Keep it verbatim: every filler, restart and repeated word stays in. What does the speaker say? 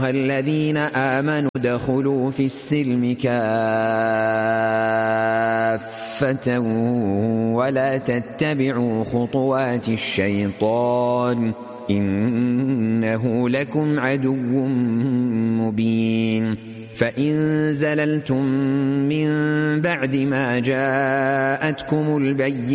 الذين آمنوا ادخلوا في السلم كافة ولا تتبعوا خطوات الشيطان إنه لكم عدو مبين فإن زللتم من بعد ما جاءتكم البينة